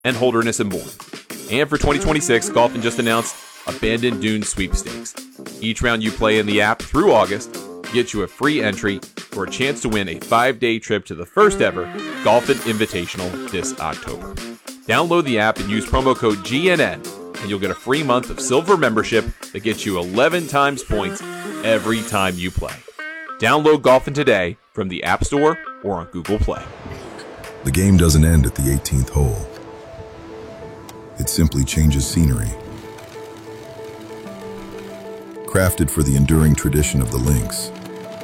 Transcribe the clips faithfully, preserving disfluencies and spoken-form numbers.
and Holderness and Bourne. And for twenty twenty-six, Golfin just announced Abandoned Dunes Sweepstakes. Each round you play in the app through August gets you a free entry for a chance to win a five-day trip to the first ever Golfin Invitational this October. Download the app and use promo code G N N, and you'll get a free month of silver membership that gets you eleven times points every time you play. Download Golfin today from the App Store or on Google Play. The game doesn't end at the eighteenth hole. It simply changes scenery. Crafted for the enduring tradition of the links.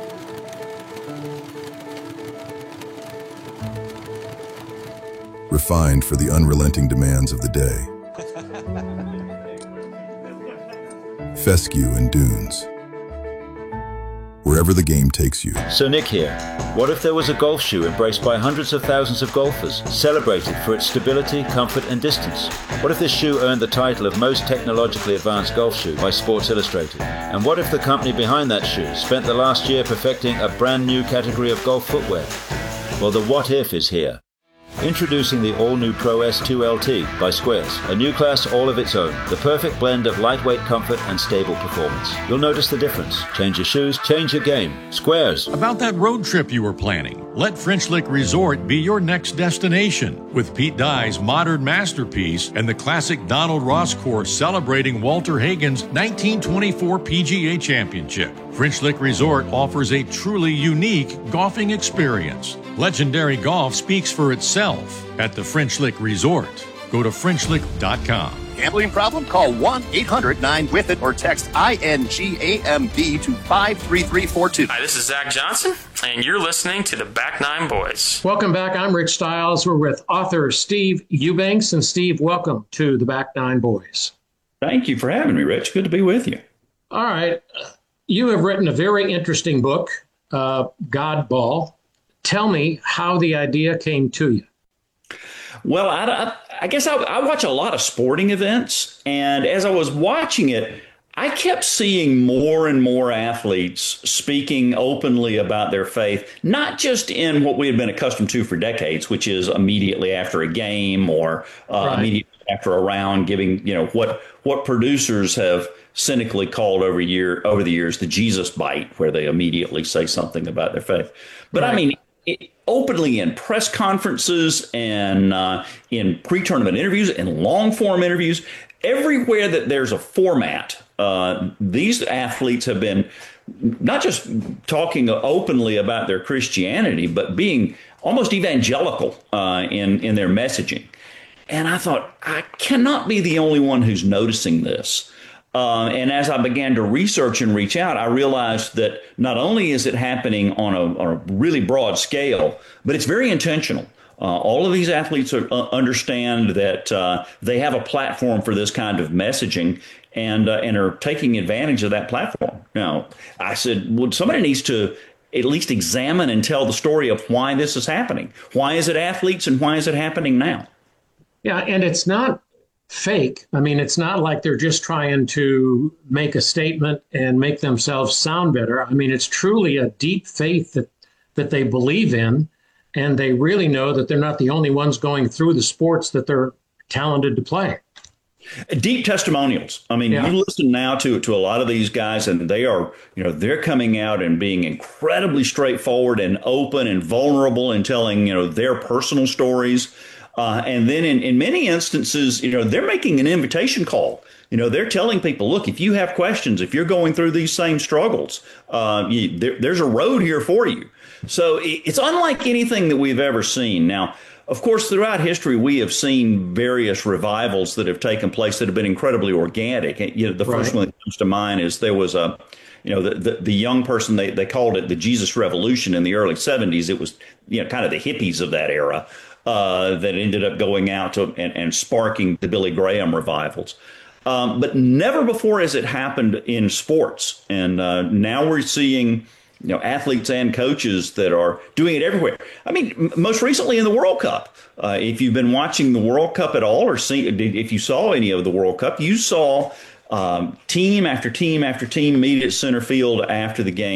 Refined for the unrelenting demands of the day. Fescue and Dunes. Wherever the game takes you. So Nick here. What if there was a golf shoe embraced by hundreds of thousands of golfers, celebrated for its stability, comfort and distance? What if this shoe earned the title of most technologically advanced golf shoe by Sports Illustrated? And what if the company behind that shoe spent the last year perfecting a brand new category of golf footwear? Well, the what if is here. Introducing the all-new Pro S two L T by Squares, a new class all of its own, the perfect blend of lightweight comfort and stable performance. You'll notice the difference. Change your shoes, change your game. Squares. About that road trip you were planning, let French Lick Resort be your next destination. With Pete Dye's modern masterpiece and the classic Donald Ross course celebrating Walter Hagen's nineteen twenty-four P G A Championship. French Lick Resort offers a truly unique golfing experience. Legendary golf speaks for itself at the French Lick Resort. Go to French Lick dot com. Gambling problem? Call one eight hundred nine with it or text I N G A M B to five three three four two. Hi, this is Zach Johnson, and you're listening to the Back Nine Boys. Welcome back. I'm Rich Stiles. We're with author Steve Eubanks. And Steve, welcome to the Back Nine Boys. Thank you for having me, Rich. Good to be with you. All right. You have written a very interesting book, uh, God Ball. Tell me how the idea came to you. Well, I, I, I guess I, I watch a lot of sporting events, and as I was watching it, I kept seeing more and more athletes speaking openly about their faith, not just in what we had been accustomed to for decades, which is immediately after a game or uh, right. immediately after a round, giving, you know, what what producers have cynically called over year over the years the Jesus bite, where they immediately say something about their faith. But right. I mean, it, openly in press conferences and uh, in pre-tournament interviews and long-form interviews, everywhere that there's a format, uh, these athletes have been not just talking openly about their Christianity, but being almost evangelical uh, in, in their messaging. And I thought, I cannot be the only one who's noticing this. Uh, and as I began to research and reach out, I realized that not only is it happening on a, on a really broad scale, but it's very intentional. Uh, all of these athletes are, uh, understand that uh, they have a platform for this kind of messaging and uh, and are taking advantage of that platform. Now, I said, well, somebody needs to at least examine and tell the story of why this is happening. Why is it athletes and why is it happening now? Yeah, and it's not fake. I mean, it's not like they're just trying to make a statement and make themselves sound better. I mean, it's truly a deep faith that, that they believe in, and they really know that they're not the only ones going through the sports that they're talented to play. Deep testimonials. I mean, yeah. You listen now to to a lot of these guys, and they are, you know, they're coming out and being incredibly straightforward and open and vulnerable and telling, you know, their personal stories. Uh, and then in, in many instances, you know, they're making an invitation call. You know, they're telling people, look, if you have questions, if you're going through these same struggles, uh, you, there, there's a road here for you. So it, it's unlike anything that we've ever seen. Now, of course, throughout history, we have seen various revivals that have taken place that have been incredibly organic. You know, the first right. one that comes to mind is there was a, you know, the, the, the young person, they, they called it the Jesus Revolution in the early seventies. It was, you know, kind of the hippies of that era. Uh, that ended up going out to, and, and sparking the Billy Graham revivals. Um, but never before has it happened in sports. And uh, now we're seeing, you know, athletes and coaches that are doing it everywhere. I mean, m- most recently in the World Cup. Uh, if you've been watching the World Cup at all, or see, if you saw any of the World Cup, you saw um, team after team after team meet at center field after the game.